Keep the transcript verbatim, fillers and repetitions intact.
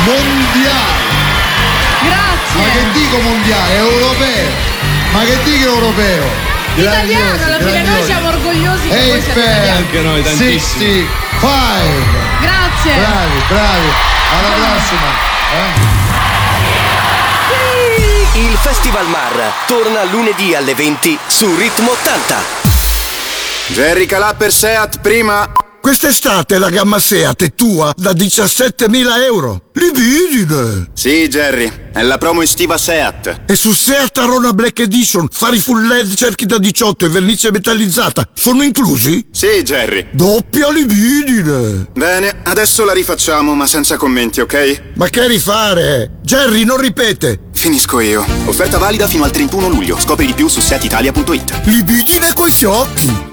mondiale. Grazie. Ma che dico mondiale? Europeo. Ma che dico europeo? Italiano, alla fine noi siamo orgogliosi che voi siate italiani. Anche noi tantissimo. sessantacinque. Grazie. Bravi, bravi. Alla prossima. Eh? Il Festival Mar torna lunedì alle venti su Ritmo ottanta. Jerry Calà per Seat prima. Quest'estate la gamma Seat è tua da diciassettemila euro. Libidine! Sì, Jerry, è la promo estiva Seat. E su Seat Arona Black Edition, fari full L E D, cerchi da diciotto e vernice metallizzata sono inclusi? Sì, Jerry. Doppia libidine! Bene, adesso la rifacciamo, ma senza commenti, ok? Ma che rifare? Jerry, non ripete! Finisco io. Offerta valida fino al trentuno luglio. Scopri di più su seat italia punto it. Libidine coi fiocchi!